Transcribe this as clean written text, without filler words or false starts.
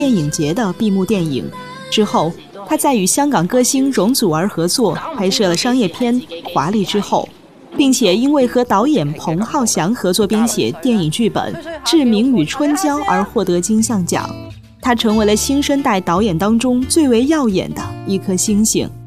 电影节的闭幕电影。之后，他在与香港歌星容祖儿合作拍摄了商业片《华丽之后》，并且因为和导演彭浩翔合作编写电影剧本《志明与春娇》而获得金像奖。他成为了新生代导演当中最为耀眼的一颗星星。